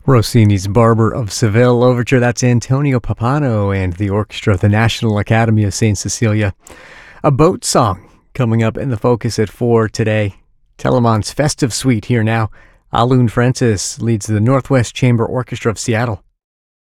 Rossini's Barber of Seville Overture. That's Antonio Pappano and the orchestra of the National Academy of St. Cecilia. A boat song coming up in the focus at 4 today. Telemon's Festive Suite here now. Alun Francis leads the Northwest Chamber Orchestra of Seattle.